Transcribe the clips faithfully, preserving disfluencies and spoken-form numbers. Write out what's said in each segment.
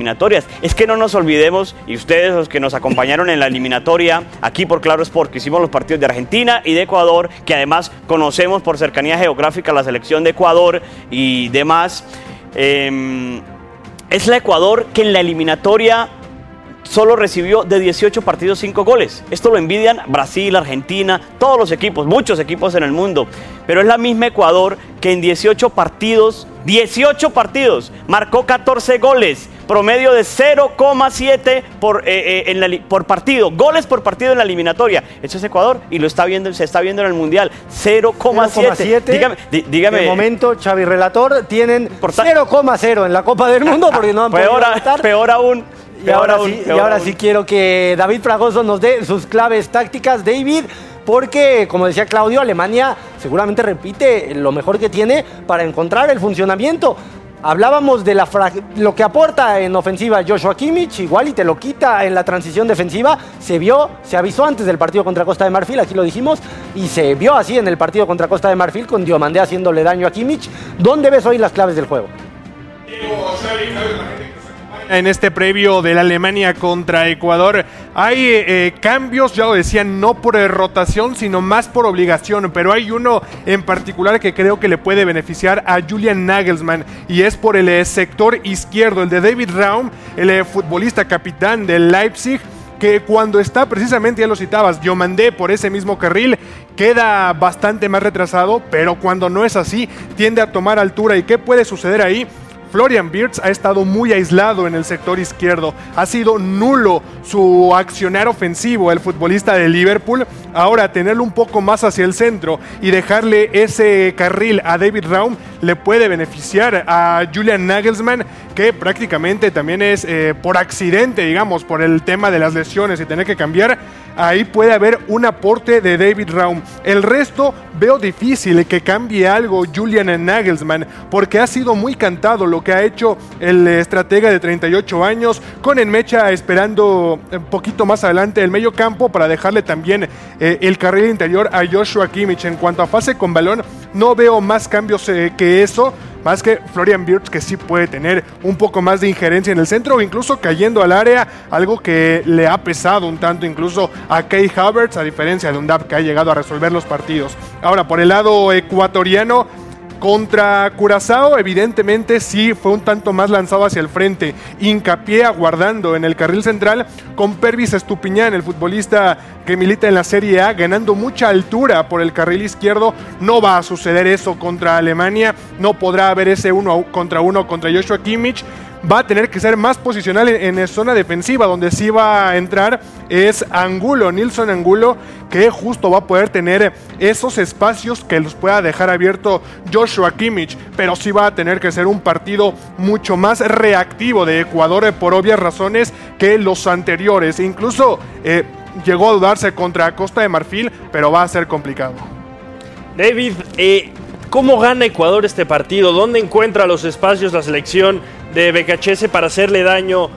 eliminatorias. Es que no nos olvidemos, y ustedes los que nos acompañaron en la eliminatoria, aquí por Claro Sport, que hicimos los partidos de Argentina y de Ecuador, que además conocemos por cercanía geográfica la selección de Ecuador y demás, eh, es la Ecuador que en la eliminatoria solo recibió de dieciocho partidos cinco goles. Esto lo envidian Brasil, Argentina, todos los equipos, muchos equipos en el mundo. Pero es la misma Ecuador que en dieciocho partidos, dieciocho partidos, marcó catorce goles, promedio de cero coma siete por, eh, eh, en la, por partido, goles por partido en la eliminatoria. Eso es Ecuador y lo está viendo, se está viendo en el Mundial, cero coma siete. Dígame, dí, dígame. De momento, Xavi Relator, tienen cero coma cero en la Copa del Mundo porque no han peor, podido estar. Peor aún. Y ahora, aún, sí, y ahora sí quiero que David Fragoso nos dé sus claves tácticas, David, porque, como decía Claudio, Alemania seguramente repite lo mejor que tiene para encontrar el funcionamiento. Hablábamos de la lo que aporta en ofensiva Joshua Kimmich, igual y te lo quita en la transición defensiva. Se vio, se avisó antes del partido contra Costa de Marfil, aquí lo dijimos, y se vio así en el partido contra Costa de Marfil con Diomandé haciéndole daño a Kimmich. ¿Dónde ves hoy las claves del juego? En este previo de la Alemania contra Ecuador hay eh, cambios, ya lo decían, no por eh, rotación, sino más por obligación, pero hay uno en particular que creo que le puede beneficiar a Julian Nagelsmann y es por el eh, sector izquierdo, el de David Raum, el eh, futbolista capitán del Leipzig, que cuando está precisamente, ya lo citabas, Diomandé por ese mismo carril, queda bastante más retrasado, pero cuando no es así, tiende a tomar altura. ¿Y qué puede suceder ahí? Florian Wirtz ha estado muy aislado en el sector izquierdo, ha sido nulo su accionar ofensivo, el futbolista de Liverpool. Ahora tenerlo un poco más hacia el centro y dejarle ese carril a David Raum le puede beneficiar a Julian Nagelsmann, que prácticamente también es eh, por accidente, digamos, por el tema de las lesiones y tener que cambiar. Ahí puede haber un aporte de David Raum. El resto veo difícil que cambie algo Julian Nagelsmann, porque ha sido muy cantado lo que ha hecho el estratega de treinta y ocho años, con Enmecha esperando un poquito más adelante el medio campo para dejarle también eh, el carril interior a Joshua Kimmich. En cuanto a fase con balón, no veo más cambios eh, que eso, más que Florian Wirtz, que sí puede tener un poco más de injerencia en el centro o incluso cayendo al área, algo que le ha pesado un tanto incluso a Kai Havertz, a diferencia de Undav, que ha llegado a resolver los partidos. Ahora, por el lado ecuatoriano, contra Curazao, evidentemente sí fue un tanto más lanzado hacia el frente, hincapié aguardando en el carril central con Pervis Estupiñán, el futbolista que milita en la Serie A, ganando mucha altura por el carril izquierdo. No va a suceder eso contra Alemania, no podrá haber ese uno contra uno contra Joshua Kimmich. Va a tener que ser más posicional en, en zona defensiva, donde sí va a entrar es Angulo, Nilson Angulo, que justo va a poder tener esos espacios que los pueda dejar abierto Joshua Kimmich, pero sí va a tener que ser un partido mucho más reactivo de Ecuador por obvias razones que los anteriores. Incluso eh, llegó a dudarse contra Costa de Marfil, pero va a ser complicado. David, eh, ¿cómo gana Ecuador este partido? ¿Dónde encuentra los espacios la selección de Becachese para hacerle daño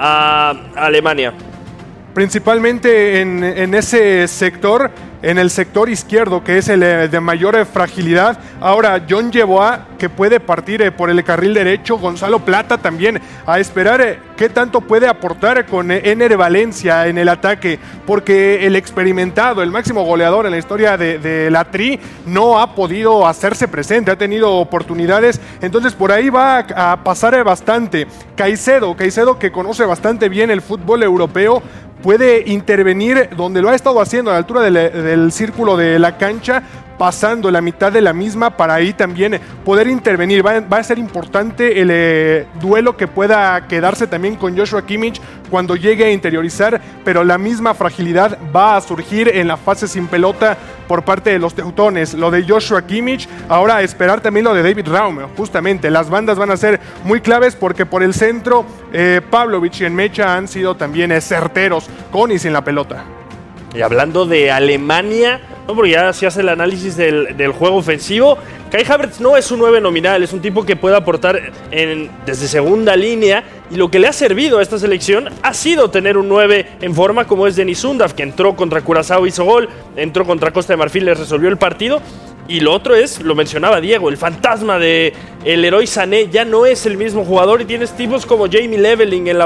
a Alemania? Principalmente en, en ese sector, en el sector izquierdo, que es el de mayor fragilidad. Ahora John Yeboah, que puede partir por el carril derecho, Gonzalo Plata también, a esperar qué tanto puede aportar con Ener Valencia en el ataque, porque el experimentado, el máximo goleador en la historia de, de la Tri, no ha podido hacerse presente, ha tenido oportunidades, entonces por ahí va a, a pasar bastante. Caicedo, Caicedo que conoce bastante bien el fútbol europeo, puede intervenir donde lo ha estado haciendo, a la altura del, del círculo de la cancha, pasando la mitad de la misma para ahí también poder intervenir. Va, va a ser importante el eh, duelo que pueda quedarse también con Joshua Kimmich cuando llegue a interiorizar, pero la misma fragilidad va a surgir en la fase sin pelota por parte de los teutones. Lo de Joshua Kimmich, ahora a esperar también lo de David Raum. Justamente las bandas van a ser muy claves porque por el centro eh, Pavlovic y Enmecha han sido también eh, certeros con y sin la pelota. Y hablando de Alemania, no, porque ya se hace el análisis del, del juego ofensivo. Kai Havertz no es un nueve nominal, es un tipo que puede aportar en, desde segunda línea, y lo que le ha servido a esta selección ha sido tener un nueve en forma como es Denis Undav, que entró contra Curazao, hizo gol, entró contra Costa de Marfil, le resolvió el partido. Y lo otro es, lo mencionaba Diego, el fantasma de el Leroy Sané ya no es el mismo jugador y tienes tipos como Jamie Leveling en la